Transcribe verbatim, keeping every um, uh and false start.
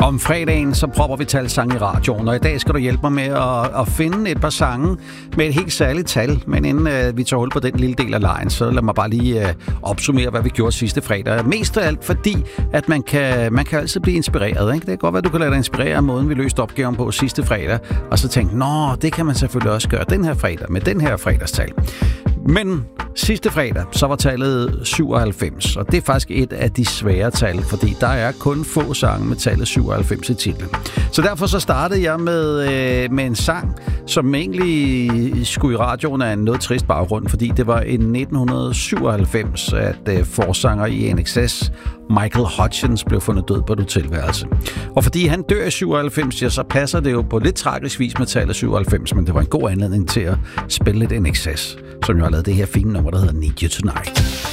Om fredagen, så propper vi talsange i radioen, og i dag skal du hjælpe mig med at, at finde et par sange med et helt særligt tal. Men inden uh, vi tager hul på den lille del af lejen, så lad mig bare lige uh, opsummere, hvad vi gjorde sidste fredag. Mest af alt fordi, at man kan, man kan altid blive inspireret. Ikke? Det kan godt være, at du kan lade dig inspirere af måden, vi løste opgaven på sidste fredag, og så tænke, nå, det kan man selvfølgelig også gøre den her fredag med den her fredagstal. Men sidste fredag, så var tallet syvoghalvfems, og det er faktisk et af de svære tal, fordi der er kun få sange med tallet syvoghalvfems i titlen. Så derfor så startede jeg med, øh, med en sang, som egentlig skulle i radioen af en noget trist baggrund, fordi det var i nitten syvoghalvfems, at øh, forsanger i N X S, Michael Hutchence, blev fundet død på et hotelværelse. Og fordi han dør i syvoghalvfems, ja, så passer det jo på lidt tragisk vis med tallet syvoghalvfems, men det var en god anledning til at spille lidt N X S, som jo har lavet det her fine nummer, der hedder Need You Tonight.